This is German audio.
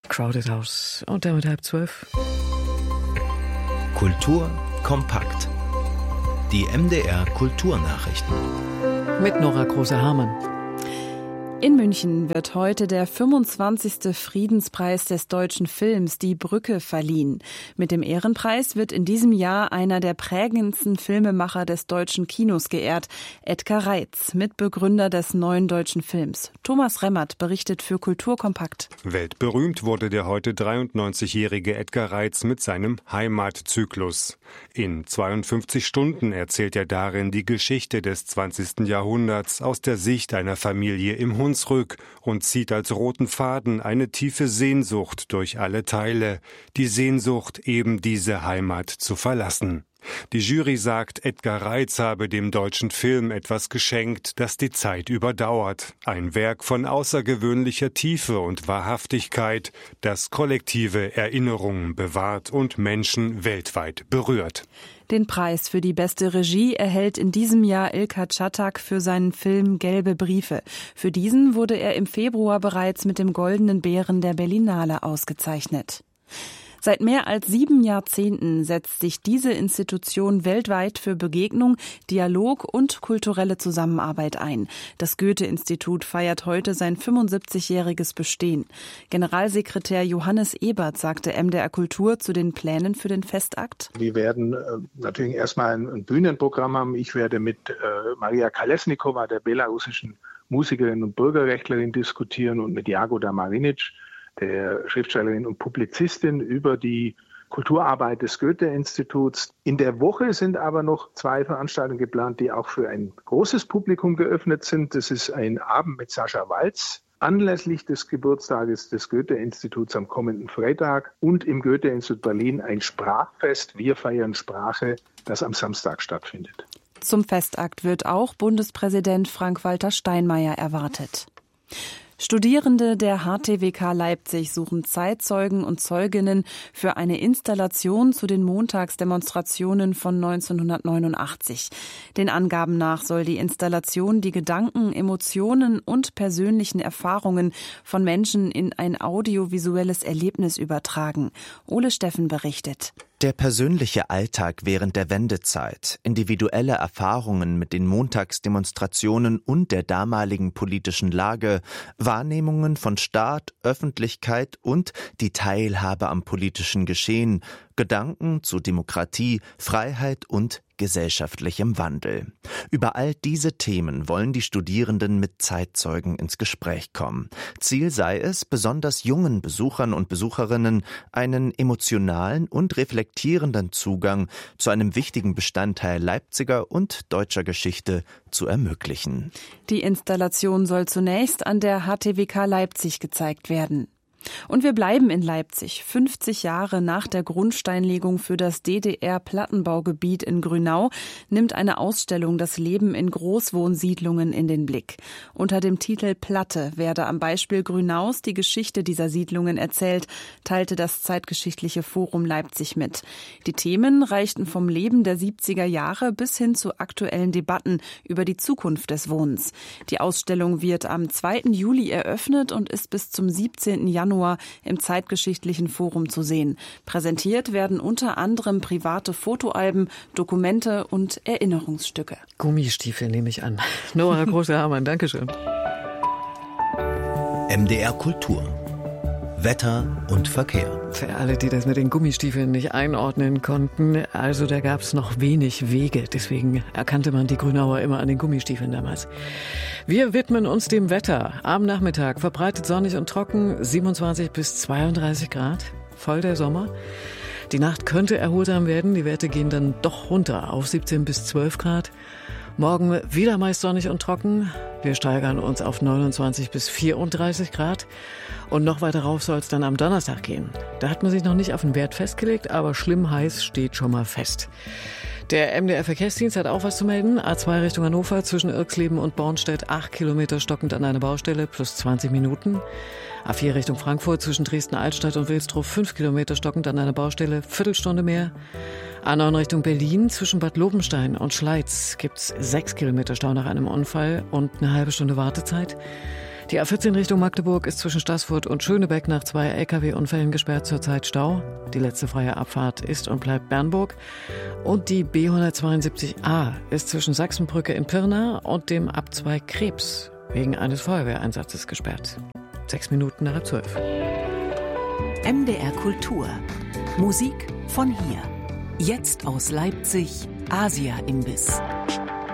Crowded House. Und damit 11:30. Kultur kompakt. Die MDR Kulturnachrichten. Mit Nora Große-Hamann. In München wird heute der 25. Friedenspreis des deutschen Films Die Brücke verliehen. Mit dem Ehrenpreis wird in diesem Jahr einer der prägendsten Filmemacher des deutschen Kinos geehrt, Edgar Reitz, Mitbegründer des neuen deutschen Films. Thomas Remmert berichtet für Kultur kompakt. Weltberühmt wurde der heute 93-jährige Edgar Reitz mit seinem Heimatzyklus. In 52 Stunden erzählt er darin die Geschichte des 20. Jahrhunderts aus der Sicht einer Familie im Hunsrück und zieht als roten Faden eine tiefe Sehnsucht durch alle Teile, die Sehnsucht, eben diese Heimat zu verlassen. Die Jury sagt, Edgar Reitz habe dem deutschen Film etwas geschenkt, das die Zeit überdauert. Ein Werk von außergewöhnlicher Tiefe und Wahrhaftigkeit, das kollektive Erinnerungen bewahrt und Menschen weltweit berührt. Den Preis für die beste Regie erhält in diesem Jahr Ilka Czatak für seinen Film Gelbe Briefe. Für diesen wurde er im Februar bereits mit dem Goldenen Bären der Berlinale ausgezeichnet. Seit mehr als 7 Jahrzehnten setzt sich diese Institution weltweit für Begegnung, Dialog und kulturelle Zusammenarbeit ein. Das Goethe-Institut feiert heute sein 75-jähriges Bestehen. Generalsekretär Johannes Ebert sagte MDR Kultur zu den Plänen für den Festakt: Wir werden natürlich erstmal ein Bühnenprogramm haben. Ich werde mit Maria Kalesnikova, der belarussischen Musikerin und Bürgerrechtlerin, diskutieren und mit Jagoda Marinic, der Schriftstellerin und Publizistin, über die Kulturarbeit des Goethe-Instituts. In der Woche sind aber noch 2 Veranstaltungen geplant, die auch für ein großes Publikum geöffnet sind. Das ist ein Abend mit Sascha Waltz anlässlich des Geburtstages des Goethe-Instituts am kommenden Freitag und im Goethe-Institut Berlin ein Sprachfest. Wir feiern Sprache, das am Samstag stattfindet. Zum Festakt wird auch Bundespräsident Frank-Walter Steinmeier erwartet. Studierende der HTWK Leipzig suchen Zeitzeugen und Zeuginnen für eine Installation zu den Montagsdemonstrationen von 1989. Den Angaben nach soll die Installation die Gedanken, Emotionen und persönlichen Erfahrungen von Menschen in ein audiovisuelles Erlebnis übertragen. Ole Steffen berichtet. Der persönliche Alltag während der Wendezeit, individuelle Erfahrungen mit den Montagsdemonstrationen und der damaligen politischen Lage, Wahrnehmungen von Staat, Öffentlichkeit und die Teilhabe am politischen Geschehen, Gedanken zu Demokratie, Freiheit und gesellschaftlichem Wandel. Über all diese Themen wollen die Studierenden mit Zeitzeugen ins Gespräch kommen. Ziel sei es, besonders jungen Besuchern und Besucherinnen einen emotionalen und reflektierenden Zugang zu einem wichtigen Bestandteil Leipziger und deutscher Geschichte zu ermöglichen. Die Installation soll zunächst an der HTWK Leipzig gezeigt werden. Und wir bleiben in Leipzig. 50 Jahre nach der Grundsteinlegung für das DDR-Plattenbaugebiet in Grünau nimmt eine Ausstellung das Leben in Großwohnsiedlungen in den Blick. Unter dem Titel Platte werde am Beispiel Grünaus die Geschichte dieser Siedlungen erzählt, teilte das Zeitgeschichtliche Forum Leipzig mit. Die Themen reichten vom Leben der 70er Jahre bis hin zu aktuellen Debatten über die Zukunft des Wohnens. Die Ausstellung wird am 2. Juli eröffnet und ist bis zum 17. Januar im Zeitgeschichtlichen Forum zu sehen. Präsentiert werden unter anderem private Fotoalben, Dokumente und Erinnerungsstücke. Gummistiefel nehme ich an. Nora Große-Hamann, Dankeschön. MDR Kultur. Wetter und Verkehr. Für alle, die das mit den Gummistiefeln nicht einordnen konnten, also da gab es noch wenig Wege. Deswegen erkannte man die Grünauer immer an den Gummistiefeln damals. Wir widmen uns dem Wetter. Am Nachmittag verbreitet sonnig und trocken, 27 bis 32 Grad, voll der Sommer. Die Nacht könnte erholsam werden, die Werte gehen dann doch runter auf 17 bis 12 Grad. Morgen wieder meist sonnig und trocken. Wir steigern uns auf 29 bis 34 Grad. Und noch weiter rauf soll es dann am Donnerstag gehen. Da hat man sich noch nicht auf den Wert festgelegt, aber schlimm heiß steht schon mal fest. Der MDR-Verkehrsdienst hat auch was zu melden. A2 Richtung Hannover zwischen Irxleben und Bornstedt 8 Kilometer stockend an einer Baustelle plus 20 Minuten. A4 Richtung Frankfurt zwischen Dresden-Altstadt und Wilsdruff 5 Kilometer stockend an einer Baustelle, Viertelstunde mehr. A9 Richtung Berlin zwischen Bad Lobenstein und Schleiz gibt's 6 Kilometer Stau nach einem Unfall und eine halbe Stunde Wartezeit. Die A14 Richtung Magdeburg ist zwischen Staßfurt und Schönebeck nach 2 Lkw-Unfällen gesperrt, zurzeit Stau. Die letzte freie Abfahrt ist und bleibt Bernburg. Und die B172a ist zwischen Sachsenbrücke in Pirna und dem Abzweig Krebs wegen eines Feuerwehreinsatzes gesperrt. 6 Minuten nach 12. MDR Kultur. Musik von hier. Jetzt aus Leipzig, Asia-Imbiss.